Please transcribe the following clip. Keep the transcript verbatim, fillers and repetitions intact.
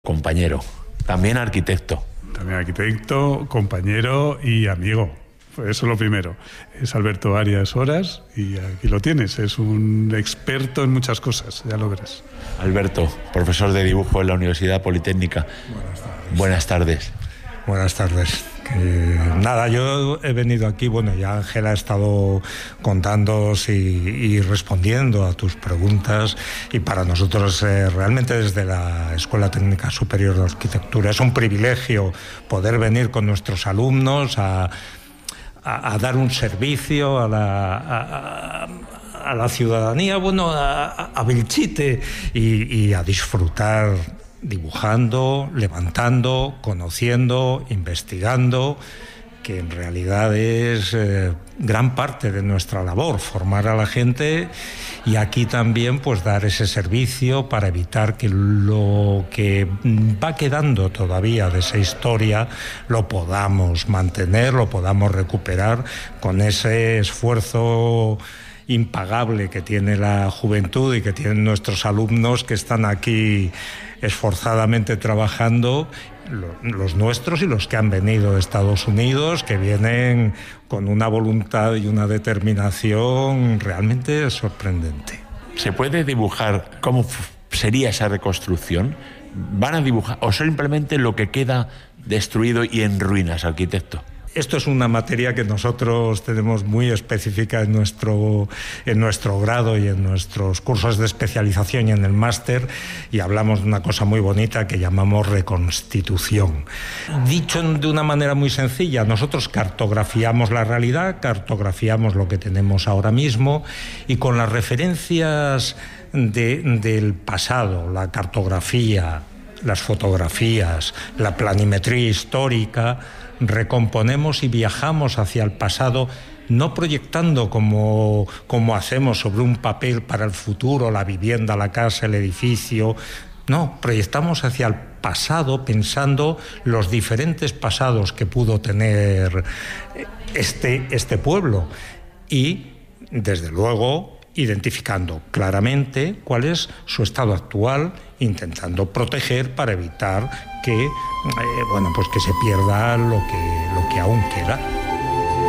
Compañero, también arquitecto. También arquitecto, compañero y amigo. Eso es lo primero. Es Alberto Arias Horas y aquí lo tienes. Es un experto en muchas cosas, ya lo verás. Alberto, profesor de dibujo en la Universidad Politécnica. Buenas tardes. Buenas tardes. Buenas tardes. Que, nada, yo he venido aquí, bueno, ya Ángela ha estado contándoos y, y respondiendo a tus preguntas, y para nosotros eh, realmente desde la Escuela Técnica Superior de Arquitectura es un privilegio poder venir con nuestros alumnos a, a, a dar un servicio a la... A, a, a la ciudadanía, bueno, a, a Belchite y, y a disfrutar dibujando, levantando, conociendo, investigando, que en realidad es eh, gran parte de nuestra labor, formar a la gente, y aquí también pues dar ese servicio para evitar que lo que va quedando todavía de esa historia lo podamos mantener, lo podamos recuperar con ese esfuerzo impagable que tiene la juventud y que tienen nuestros alumnos que están aquí esforzadamente trabajando, los nuestros y los que han venido de Estados Unidos, que vienen con una voluntad y una determinación realmente sorprendente. ¿Se puede dibujar cómo sería esa reconstrucción? ¿Van a dibujar o simplemente lo que queda destruido y en ruinas, arquitecto? Esto es una materia que nosotros tenemos muy específica en nuestro, en nuestro grado y en nuestros cursos de especialización y en el máster, y hablamos de una cosa muy bonita que llamamos reconstitución. Dicho de una manera muy sencilla, nosotros cartografiamos la realidad, cartografiamos lo que tenemos ahora mismo, y con las referencias de, del pasado, la cartografía, las fotografías, la planimetría histórica, recomponemos y viajamos hacia el pasado, no proyectando como, como hacemos sobre un papel para el futuro, la vivienda, la casa, el edificio. No, proyectamos hacia el pasado pensando los diferentes pasados que pudo tener este, este pueblo, y, desde luego, identificando claramente cuál es su estado actual, intentando proteger para evitar que, eh, bueno, pues que se pierda lo que, lo que aún queda.